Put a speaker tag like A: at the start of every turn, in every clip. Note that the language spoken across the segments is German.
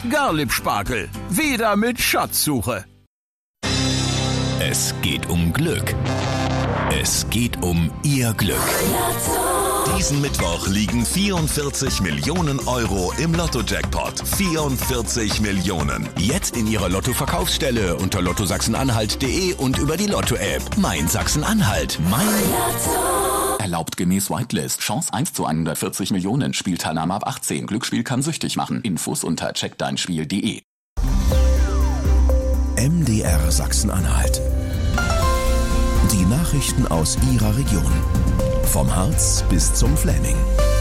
A: Garlip-Spargel. Wieder mit Schatzsuche.
B: Es geht um Glück. Es geht um Ihr Glück. Diesen Mittwoch liegen 44 Millionen Euro im Lotto-Jackpot. 44 Millionen. Jetzt in Ihrer Lotto-Verkaufsstelle unter lottosachsen-anhalt.de und über die Lotto-App. Mein Sachsen-Anhalt. Mein Lotto.
C: Erlaubt gemäß Whitelist. Chance 1 zu 140 Millionen. Spielteilnahme ab 18. Glücksspiel kann süchtig machen. Infos unter checkdeinspiel.de.
B: MDR Sachsen-Anhalt. Die Nachrichten aus Ihrer Region. Vom Harz bis zum Fläming.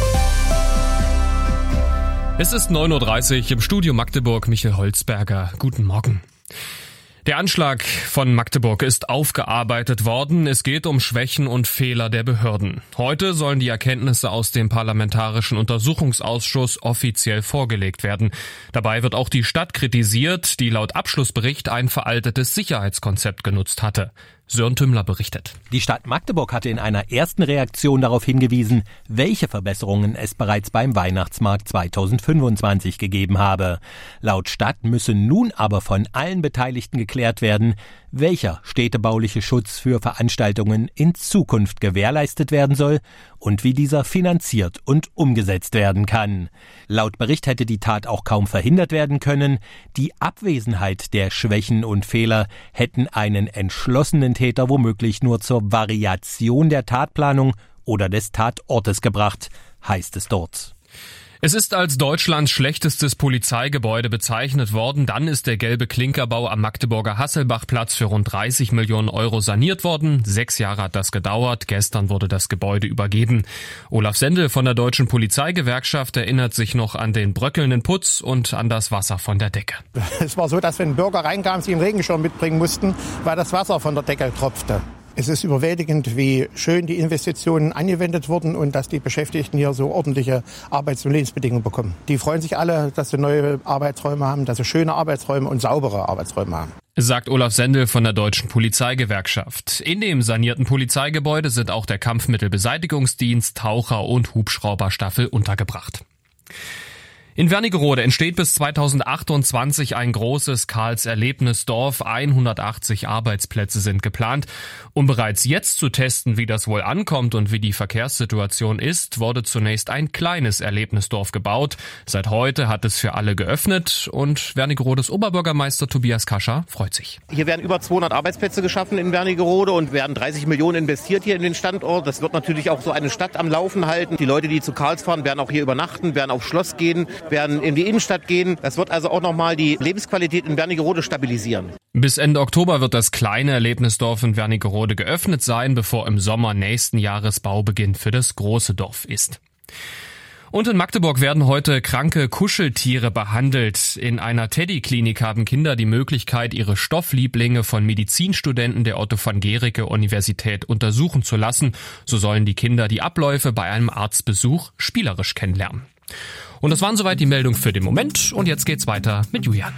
D: Es ist 9.30 Uhr im Studio Magdeburg. Michael Holzberger. Guten Morgen. Der Anschlag von Magdeburg ist aufgearbeitet worden. Es geht um Schwächen und Fehler der Behörden. Heute sollen die Erkenntnisse aus dem Parlamentarischen Untersuchungsausschuss offiziell vorgelegt werden. Dabei wird auch die Stadt kritisiert, die laut Abschlussbericht ein veraltetes Sicherheitskonzept genutzt hatte. Sören Tümmler berichtet.
E: Die Stadt Magdeburg hatte in einer ersten Reaktion darauf hingewiesen, welche Verbesserungen es bereits beim Weihnachtsmarkt 2025 gegeben habe. Laut Stadt müsse nun aber von allen Beteiligten geklärt werden, welcher städtebauliche Schutz für Veranstaltungen in Zukunft gewährleistet werden soll und wie dieser finanziert und umgesetzt werden kann. Laut Bericht hätte die Tat auch kaum verhindert werden können. Die Abwesenheit der Schwächen und Fehler hätten einen entschlossenen Täter womöglich nur zur Variation der Tatplanung oder des Tatortes gebracht, heißt es dort.
D: Es ist als Deutschlands schlechtestes Polizeigebäude bezeichnet worden. Dann ist der gelbe Klinkerbau am Magdeburger Hasselbachplatz für rund 30 Millionen Euro saniert worden. 6 Jahre hat das gedauert. Gestern wurde das Gebäude übergeben. Olaf Sendel von der Deutschen Polizeigewerkschaft erinnert sich noch an den bröckelnden Putz und an das Wasser von der Decke.
F: Es war so, dass wenn Bürger reinkamen, sie einen Regenschirm mitbringen mussten, weil das Wasser von der Decke tropfte. Es ist überwältigend, wie schön die Investitionen angewendet wurden und dass die Beschäftigten hier so ordentliche Arbeits- und Lebensbedingungen bekommen. Die freuen sich alle, dass sie neue Arbeitsräume haben, dass sie schöne Arbeitsräume und saubere Arbeitsräume haben.
D: Sagt Olaf Sendel von der Deutschen Polizeigewerkschaft. In dem sanierten Polizeigebäude sind auch der Kampfmittelbeseitigungsdienst, Taucher- und Hubschrauberstaffel untergebracht. In Wernigerode entsteht bis 2028 ein großes Karls-Erlebnisdorf. 180 Arbeitsplätze sind geplant. Um bereits jetzt zu testen, wie das wohl ankommt und wie die Verkehrssituation ist, wurde zunächst ein kleines Erlebnisdorf gebaut. Seit heute hat es für alle geöffnet und Wernigerodes Oberbürgermeister Tobias Kascher freut sich.
G: Hier werden über 200 Arbeitsplätze geschaffen in Wernigerode und werden 30 Millionen investiert hier in den Standort. Das wird natürlich auch so eine Stadt am Laufen halten. Die Leute, die zu Karls fahren, werden auch hier übernachten, werden aufs Schloss gehen, werden in die Innenstadt gehen. Das wird also auch nochmal die Lebensqualität in Wernigerode stabilisieren.
D: Bis Ende Oktober wird das kleine Erlebnisdorf in Wernigerode geöffnet sein, bevor im Sommer nächsten Jahres Baubeginn für das große Dorf ist. Und in Magdeburg werden heute kranke Kuscheltiere behandelt. In einer Teddy-Klinik haben Kinder die Möglichkeit, ihre Stofflieblinge von Medizinstudenten der Otto-von-Guericke-Universität untersuchen zu lassen. So sollen die Kinder die Abläufe bei einem Arztbesuch spielerisch kennenlernen. Und das waren soweit die Meldungen für den Moment. Und jetzt geht's weiter mit Julian.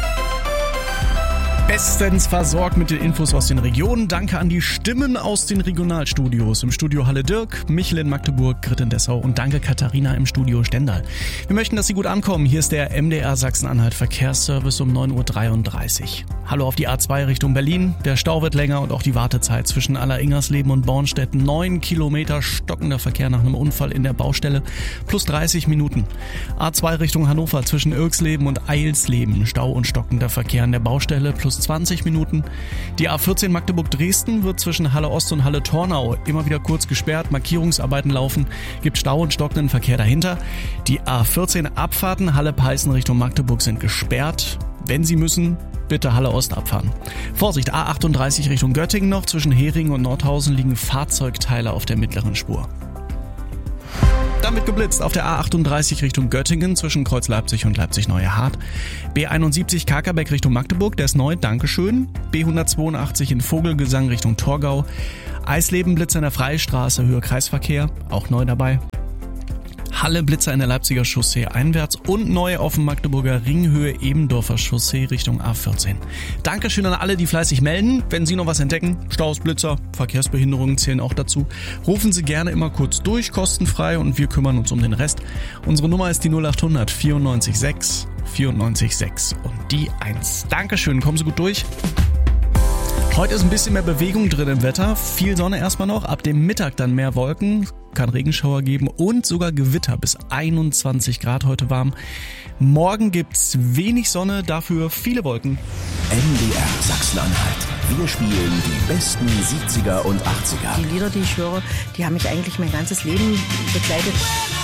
H: Bestens versorgt mit den Infos aus den Regionen. Danke an die Stimmen aus den Regionalstudios. Im Studio Halle Dirk, Michel in Magdeburg, Grit in Dessau und danke Katharina im Studio Stendal. Wir möchten, dass Sie gut ankommen. Hier ist der MDR Sachsen-Anhalt Verkehrsservice um 9.33 Uhr. Hallo auf die A2 Richtung Berlin. Der Stau wird länger und auch die Wartezeit zwischen Alleringers-Leben und Bornstedt. 9 Kilometer stockender Verkehr nach einem Unfall in der Baustelle. Plus 30 Minuten. A2 Richtung Hannover zwischen Irksleben und Eilsleben. Stau und stockender Verkehr an der Baustelle. Plus 20 Minuten. Die A14 Magdeburg-Dresden wird zwischen Halle Ost und Halle Tornau immer wieder kurz gesperrt. Markierungsarbeiten laufen. Gibt Stau und stockenden Verkehr dahinter. Die A14 Abfahrten Halle-Peißen Richtung Magdeburg sind gesperrt. Wenn Sie müssen, bitte Halle Ost abfahren. Vorsicht, A38 Richtung Göttingen noch. Zwischen Heringen und Nordhausen liegen Fahrzeugteile auf der mittleren Spur. Dann wird geblitzt auf der A38 Richtung Göttingen zwischen Kreuz Leipzig und Leipzig-Neue-Hart. B71 Kakerbeck Richtung Magdeburg, der ist neu, Dankeschön. B182 in Vogelgesang Richtung Torgau. Eisleben Blitzer in der Freistraße, Höhe Kreisverkehr, auch neu dabei. Halle Blitzer in der Leipziger Chaussee einwärts und neu auf dem Magdeburger Ringhöhe Ebendorfer Chaussee Richtung A14. Dankeschön an alle, die fleißig melden. Wenn Sie noch was entdecken, Staus, Blitzer, Verkehrsbehinderungen zählen auch dazu, rufen Sie gerne immer kurz durch, kostenfrei und wir kümmern uns um den Rest. Unsere Nummer ist die 0800 94 6 94,6 und die 1. Dankeschön, kommen Sie gut durch. Heute ist ein bisschen mehr Bewegung drin im Wetter. Viel Sonne erstmal noch, ab dem Mittag dann mehr Wolken, kann Regenschauer geben und sogar Gewitter bis 21 Grad heute warm. Morgen gibt's wenig Sonne, dafür viele Wolken.
B: MDR Sachsen-Anhalt. Wir spielen die besten 70er und 80er.
I: Die Lieder, die ich höre, die haben mich eigentlich mein ganzes Leben begleitet.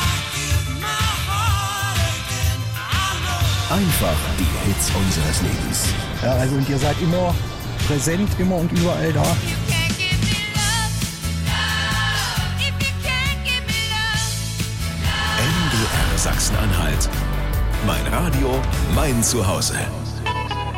B: Einfach die Hits unseres Lebens.
J: Ja, also und ihr seid immer präsent, immer und überall da.
B: MDR Sachsen-Anhalt. Mein Radio, mein Zuhause.